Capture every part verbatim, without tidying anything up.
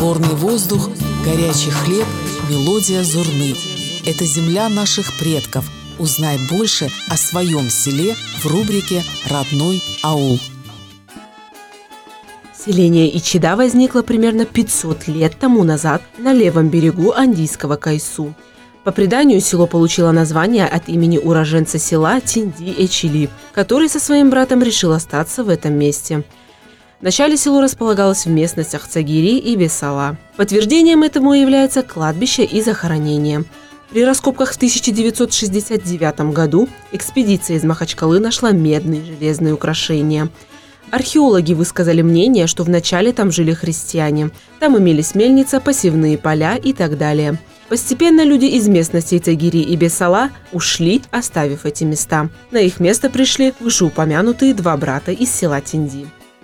Горный воздух, горячий хлеб, мелодия зурны. Это земля наших предков. Узнай больше о своем селе в рубрике «Родной аул». Селение Ичида возникло примерно пятьсот лет тому назад на левом берегу Андийского Кайсу. По преданию, село получило название от имени уроженца села Тинди Эчили, который со своим братом решил остаться в этом месте. Вначале село располагалось в местностях Цагири и Бесала. Подтверждением этому является кладбище и захоронение. При раскопках в тысяча девятьсот шестьдесят девятом году экспедиция из Махачкалы нашла медные железные украшения. Археологи высказали мнение, что вначале там жили христиане. Там имелись мельница, посевные поля и так далее. Постепенно люди из местностей Цагири и Бесала ушли, оставив эти места. На их место пришли вышеупомянутые два брата из села Тинди.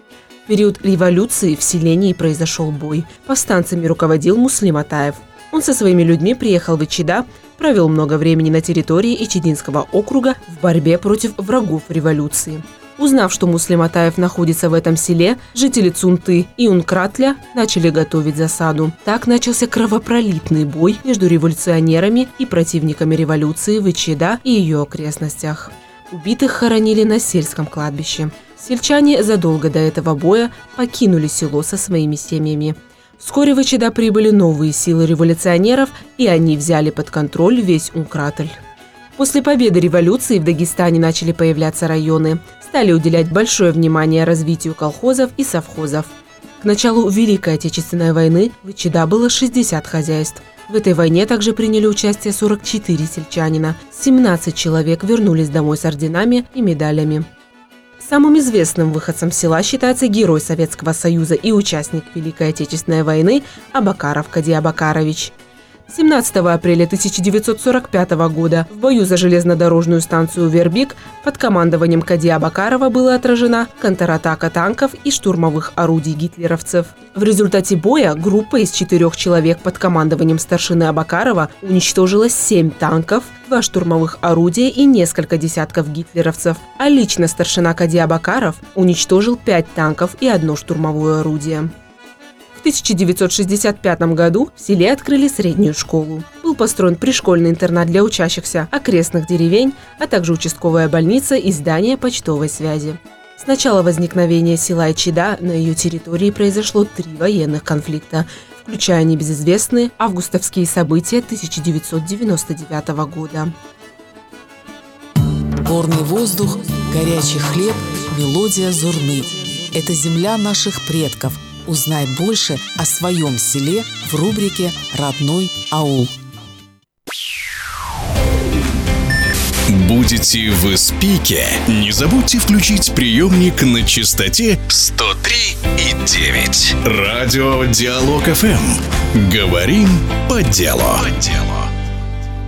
В период революции в селении произошел бой. Повстанцами руководил Муслим Атаев. Он со своими людьми приехал в Ичида, провел много времени на территории Ичидинского округа в борьбе против врагов революции. Узнав, что Муслим Атаев находится в этом селе, жители Цунты и Ункратля начали готовить засаду. Так начался кровопролитный бой между революционерами и противниками революции в Ичида и ее окрестностях. Убитых хоронили на сельском кладбище. Сельчане задолго до этого боя покинули село со своими семьями. Вскоре в Ичида прибыли новые силы революционеров, и они взяли под контроль весь Ункратль. После победы революции в Дагестане начали появляться районы. Стали уделять большое внимание развитию колхозов и совхозов. К началу Великой Отечественной войны в Ичида было шестьдесят хозяйств. В этой войне также приняли участие сорок четыре сельчанина. семнадцать человек вернулись домой с орденами и медалями. Самым известным выходцем села считается герой Советского Союза и участник Великой Отечественной войны Абакаров Кади Абакарович. семнадцатого апреля тысяча девятьсот сорок пятого года в бою за железнодорожную станцию Вербик под командованием Кади Абакарова была отражена контратака танков и штурмовых орудий гитлеровцев. В результате боя группа из четырех человек под командованием старшины Абакарова уничтожила семь танков, два штурмовых орудия и несколько десятков гитлеровцев, а лично старшина Кади Абакаров уничтожил пять танков и одно штурмовое орудие. В тысяча девятьсот шестьдесят пятом году в селе открыли среднюю школу. Был построен пришкольный интернат для учащихся окрестных деревень, а также участковая больница и здание почтовой связи. С начала возникновения села Ичида на ее территории произошло три военных конфликта, включая небезызвестные августовские события тысяча девятьсот девяносто девятого года. Горный воздух, горячий хлеб, мелодия зурны. Это земля наших предков. Узнай больше о своем селе в рубрике «Родной аул». Будете в Испике? Не забудьте включить приемник на частоте сто три и девять. Радио Диалог эф эм. Говорим по делу. По делу.